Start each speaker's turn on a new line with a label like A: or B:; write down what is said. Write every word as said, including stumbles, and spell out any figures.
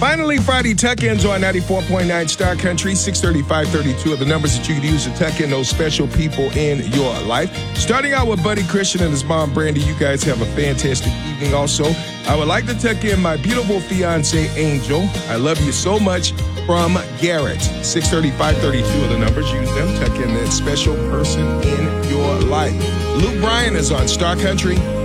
A: Finally, Friday tuck-ins on ninety-four point nine Star Country, six thirty, five thirty-two are the numbers that you can use to tuck in those special people in your life. Starting out with Buddy Christian and his mom, Brandy. You guys have a fantastic evening also. I would like to tuck in my beautiful fiance, Angel. I love you so much, from Garrett. six thirty, five thirty-two are the numbers. Use them. Tuck in that special person in your life. Luke Bryan is on Star Country.